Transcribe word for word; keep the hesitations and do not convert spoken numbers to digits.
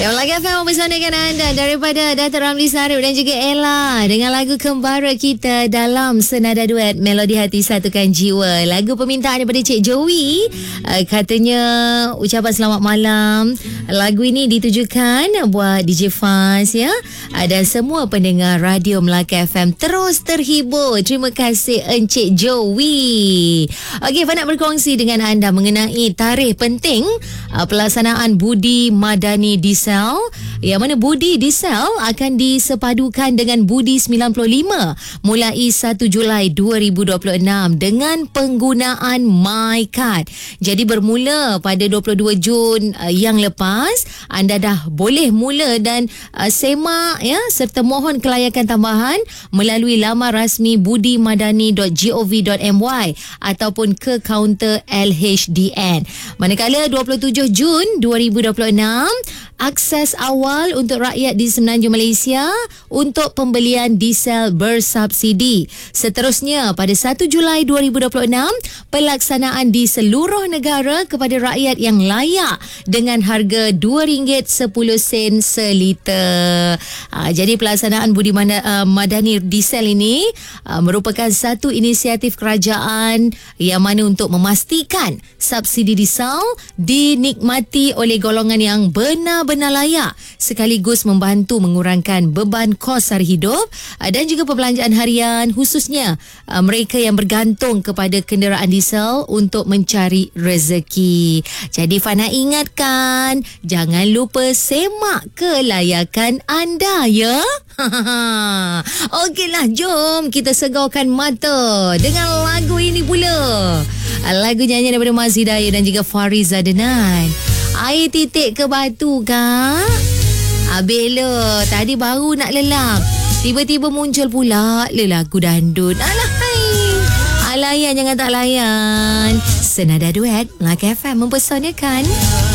Yang Melaka F M mempersanakan anda daripada Datuk Ramli Sarip dan juga Ella dengan lagu kembara kita dalam senada duet Melodi Hati Satukan Jiwa. Lagu permintaan daripada Cik Joey, uh, katanya ucapan selamat malam. Lagu ini ditujukan buat D J Faz ya, uh, dan semua pendengar radio Melaka F M terus terhibur. Terima kasih Encik Joey. Okey, Faz nak berkongsi dengan anda mengenai tarikh penting uh, pelaksanaan Budi Madani Diesel, yang mana Budi Diesel akan disepadukan dengan Budi sembilan puluh lima mulai satu Julai dua ribu dua puluh enam dengan penggunaan MyCard. Jadi bermula pada dua puluh dua Jun uh, yang lepas, anda dah boleh mula dan uh, semak ya, serta mohon kelayakan tambahan melalui laman rasmi budi madani dot gov dot my ataupun ke kaunter L H D N. Manakala dua puluh tujuh Jun dua ribu dua puluh enam, akses awal untuk rakyat di Semenanjung Malaysia untuk pembelian diesel bersubsidi. Seterusnya pada satu Julai dua ribu dua puluh enam, pelaksanaan di seluruh negara kepada rakyat yang layak dengan harga dua ringgit sepuluh sen seliter. Ha, jadi pelaksanaan Budi Madani Diesel ini ha, merupakan satu inisiatif kerajaan yang mana untuk memastikan subsidi diesel dinikmati oleh golongan yang benar-benar layak, sekaligus membantu mengurangkan beban kos sara hidup dan juga perbelanjaan harian, khususnya mereka yang bergantung kepada kenderaan diesel untuk mencari rezeki. Jadi Fana ingatkan, jangan lupa semak kelayakan anda ya. Okeylah, jom kita segarkan mata dengan lagu ini pula. Lagu nyanyian daripada Mas Hidayah dan juga Fariza Denan. Air titik ke batu kah? Abela, tadi baru nak lelap, tiba-tiba muncul pula lagu dandut. Alah, hai. Layan jangan tak layan. Senada duet Melaka F M mempersanakan.